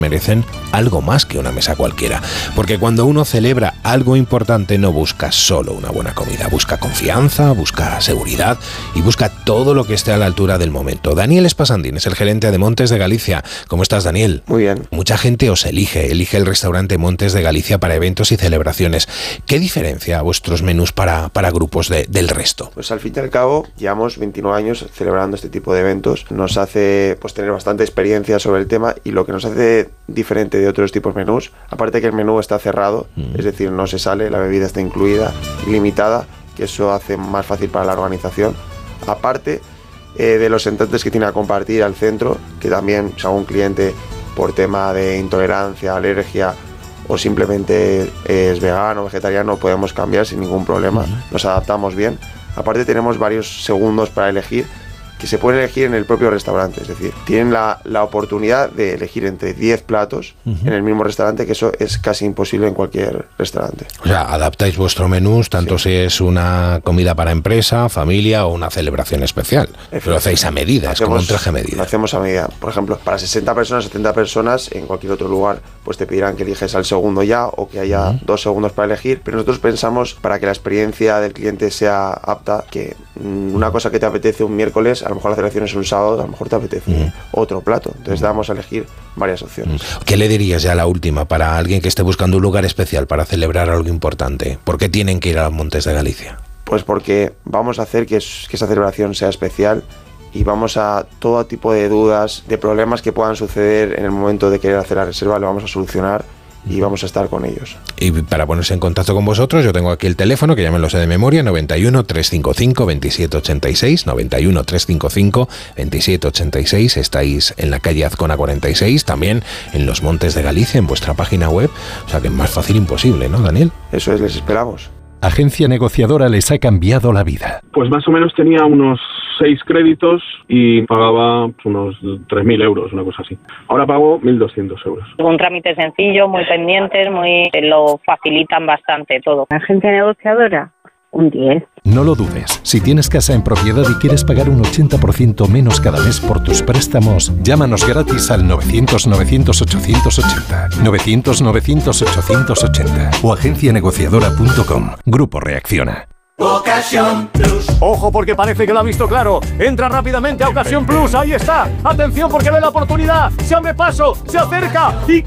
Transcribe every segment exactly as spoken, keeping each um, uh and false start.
merecen algo más que una mesa cualquiera, porque cuando uno celebra algo importante no busca solo una buena comida, busca confianza, busca seguridad y busca todo lo que esté a la altura del momento. Daniel Espasandín es el gerente de Montes de Galicia. ¿Cómo estás, Daniel? Muy bien. Mucha gente os elige, elige el restaurante Montes de Galicia para eventos y celebraciones. ¿Qué diferencia vuestros menús para, para grupos de, del resto? Pues al fin y al cabo, llevamos veintinueve años celebrando este tipo de eventos. Nos hace pues tener bastante experiencia sobre el tema, y lo que nos hace diferente de otros tipos de menús, aparte que el menú está cerrado, mm. es decir, no se sale, la bebida está incluida, limitada, que eso hace más fácil para la organización. Aparte eh, de los entrantes que tiene a compartir al centro, que también si algún cliente por tema de intolerancia, alergia o simplemente es vegano o vegetariano, podemos cambiar sin ningún problema, mm. nos adaptamos bien. Aparte tenemos varios segundos para elegir, que se pueden elegir en el propio restaurante, es decir, tienen la, la oportunidad de elegir entre diez platos uh-huh. en el mismo restaurante, que eso es casi imposible en cualquier restaurante. O sea, adaptáis vuestro menú, tanto sí. si es una comida para empresa, familia o una celebración especial. Lo hacéis a medida, hacemos, es como un traje a medida. Lo hacemos a medida. Por ejemplo, para sesenta personas, setenta personas, en cualquier otro lugar, pues te pedirán que eliges al segundo ya, o que haya uh-huh. dos segundos para elegir, pero nosotros pensamos, para que la experiencia del cliente sea apta, que mmm, una cosa que te apetece un miércoles, a lo mejor la celebración es un sábado, a lo mejor te apetece mm. otro plato. Entonces mm. damos a elegir varias opciones. ¿Qué le dirías ya la última para alguien que esté buscando un lugar especial para celebrar algo importante? ¿Por qué tienen que ir a los Montes de Galicia? Pues porque vamos a hacer que, es, que esa celebración sea especial, y vamos a todo tipo de dudas, de problemas que puedan suceder en el momento de querer hacer la reserva, lo vamos a solucionar y vamos a estar con ellos. Y para ponerse en contacto con vosotros, yo tengo aquí el teléfono, que ya me lo sé de memoria, noventa y uno, trescientos cincuenta y cinco, veintisiete ochenta y seis, noventa y uno, trescientos cincuenta y cinco, veintisiete ochenta y seis. Estáis en la calle Azcona cuarenta y seis, también en los Montes de Galicia, en vuestra página web. O sea que es más fácil imposible, ¿no, Daniel? Eso es, les esperamos. Agencia Negociadora les ha cambiado la vida. Pues más o menos tenía unos seis créditos y pagaba unos tres mil euros, una cosa así. Ahora pago mil doscientos euros. Un trámite sencillo, muy pendientes, muy lo facilitan bastante todo. Agencia Negociadora, un diez. No lo dudes. Si tienes casa en propiedad y quieres pagar un ochenta por ciento menos cada mes por tus préstamos, llámanos gratis al novecientos, novecientos, ochocientos ochenta. novecientos, novecientos, ochocientos ochenta. O agencia negociadora punto com. Grupo Reacciona. Ocasión Plus. Ojo, porque parece que lo ha visto claro. Entra rápidamente a Ocasión Plus. Ahí está. Atención, porque ve la oportunidad. Se abre paso, se acerca y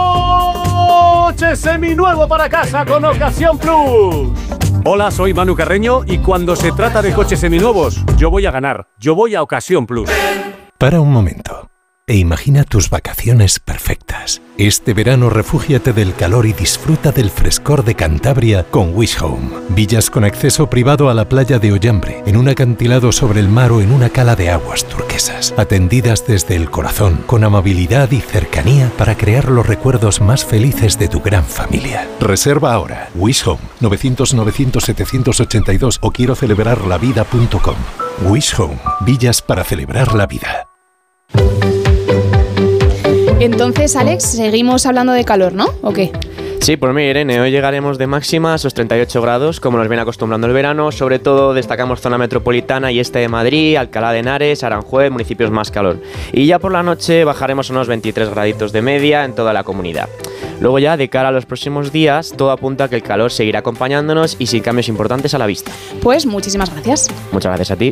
coche seminuevo para casa con Ocasión Plus. Hola, soy Manu Carreño y cuando se trata de coches seminuevos, yo voy a ganar. Yo voy a Ocasión Plus. Para un momento e imagina tus vacaciones perfectas. Este verano refúgiate del calor y disfruta del frescor de Cantabria con Wish Home. Villas con acceso privado a la playa de Ollambre, en un acantilado sobre el mar o en una cala de aguas turquesas. Atendidas desde el corazón, con amabilidad y cercanía para crear los recuerdos más felices de tu gran familia. Reserva ahora. Wish Home, novecientos, novecientos, setecientos ochenta y dos o quiero celebrar la vida punto com. Wish Home, villas para celebrar la vida. Entonces, Alex, seguimos hablando de calor, ¿no? ¿O qué? Sí, por mí, Irene, hoy llegaremos de máxima a esos treinta y ocho grados, como nos viene acostumbrando el verano. Sobre todo destacamos zona metropolitana y este de Madrid, Alcalá de Henares, Aranjuez, municipios más calor. Y ya por la noche bajaremos a unos veintitrés graditos de media en toda la comunidad. Luego ya, de cara a los próximos días, todo apunta a que el calor seguirá acompañándonos y sin cambios importantes a la vista. Pues muchísimas gracias. Muchas gracias a ti.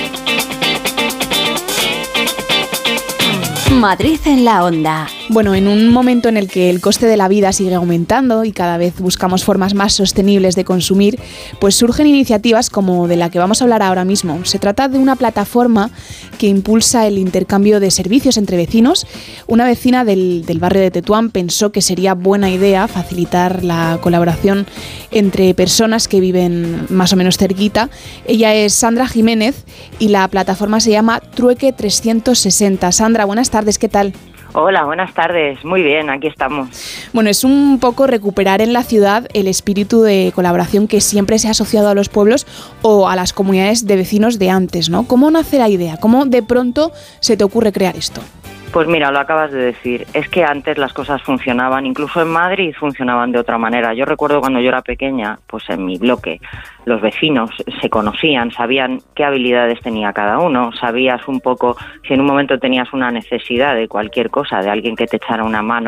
Madrid en la onda. Bueno, en un momento en el que el coste de la vida sigue aumentando y cada vez buscamos formas más sostenibles de consumir, pues surgen iniciativas como de la que vamos a hablar ahora mismo. Se trata de una plataforma que impulsa el intercambio de servicios entre vecinos. Una vecina del, del barrio de Tetuán pensó que sería buena idea facilitar la colaboración entre personas que viven más o menos cerquita. Ella es Sandra Jiménez y la plataforma se llama Trueque trescientos sesenta. Sandra, buenas tardes, ¿qué tal? Hola, buenas tardes. Muy bien, aquí estamos. Bueno, es un poco recuperar en la ciudad el espíritu de colaboración que siempre se ha asociado a los pueblos o a las comunidades de vecinos de antes, ¿no? ¿Cómo nace la idea? ¿Cómo de pronto se te ocurre crear esto? Pues mira, lo acabas de decir, es que antes las cosas funcionaban, incluso en Madrid funcionaban de otra manera. Yo recuerdo cuando yo era pequeña, pues en mi bloque, los vecinos se conocían, sabían qué habilidades tenía cada uno, sabías un poco si en un momento tenías una necesidad de cualquier cosa, de alguien que te echara una mano